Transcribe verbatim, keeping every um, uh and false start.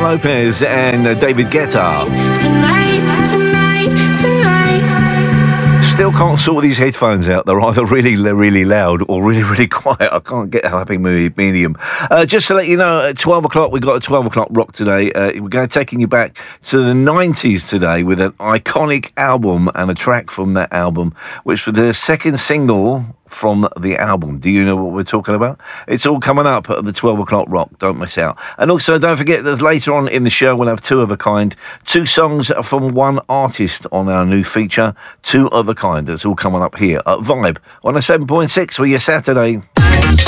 Lopez and uh, David Guetta. Tonight, tonight, tonight. Still can't sort these headphones out. They're either really, really loud or really, really quiet. I can't get a happy medium. Uh, just to let you know, at twelve o'clock, we've got a twelve o'clock rock today. Uh, we're going to taking you back to the nineties today with an iconic album and a track from that album, which was the second single from the album. Do you know what we're talking about? It's all coming up at the twelve o'clock rock. Don't miss out. And also, don't forget that later on in the show, we'll have Two of a Kind. Two songs from one artist on our new feature, Two of a Kind. That's all coming up here at Vibe one oh seven point six for your Saturday.